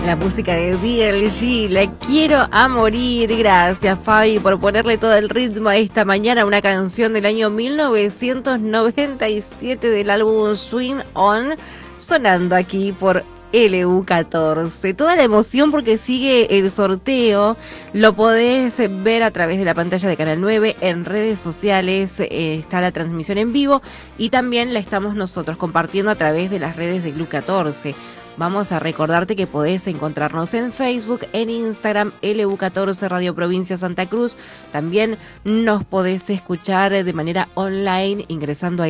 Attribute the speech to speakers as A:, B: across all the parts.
A: La música de DLG, la quiero a morir. Gracias, Fabi, por ponerle todo el ritmo a esta mañana. Una canción del año 1997 del álbum Swing On, sonando aquí por LU14. Toda la emoción porque sigue el sorteo. Lo podés ver a través de la pantalla de Canal 9, en redes sociales está la transmisión en vivo y también la estamos nosotros compartiendo a través de las redes de LU14. Vamos a recordarte que podés encontrarnos en Facebook, en Instagram, LU14 Radio Provincia Santa Cruz. También nos podés escuchar de manera online ingresando a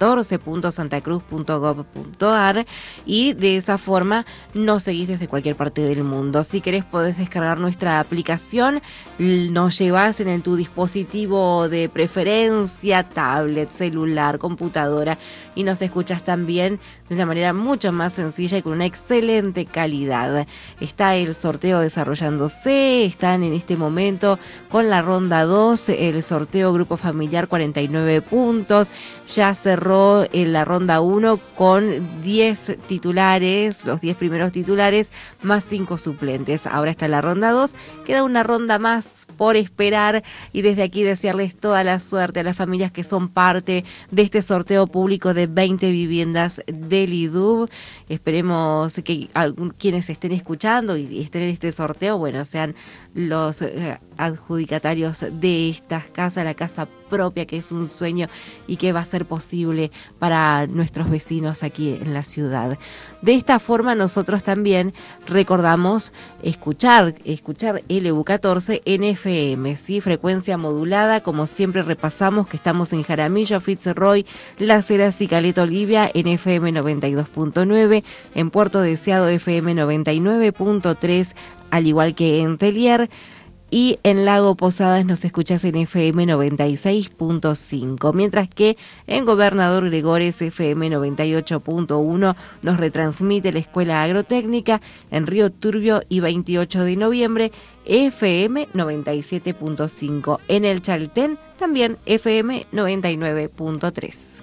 A: lu14.santacruz.gov.ar y de esa forma nos seguís desde cualquier parte del mundo. Si querés podés descargar nuestra aplicación, nos llevás en tu dispositivo de preferencia, tablet, celular, computadora y nos escuchás también de una manera mucho más sencilla y con una excelente calidad. Está el sorteo desarrollándose, están en este momento con la ronda 2, el sorteo Grupo Familiar 49 puntos, ya cerró en la ronda 1 con 10 titulares, los 10 primeros titulares más 5 suplentes. Ahora está la ronda 2, queda una ronda más por esperar y desde aquí desearles toda la suerte a las familias que son parte de este sorteo público de 20 viviendas del IDUB. Esperemos que quienes estén escuchando y estén en este sorteo, bueno, sean los adjudicatarios de estas casas, la casa propia que es un sueño y que va a ser posible para nuestros vecinos aquí en la ciudad. De esta forma nosotros también recordamos escuchar LU14 en FM, ¿sí? Frecuencia modulada, como siempre repasamos que estamos en Jaramillo, Fitzroy, Las Heras y Caleta Olivia en FM 92.9, en Puerto Deseado FM 99.3, al igual que en Telier, y en Lago Posadas nos escuchas en FM 96.5, mientras que en Gobernador Gregores FM 98.1 nos retransmite la Escuela Agrotécnica, en Río Turbio y 28 de noviembre FM 97.5, en el Chaltén también FM 99.3.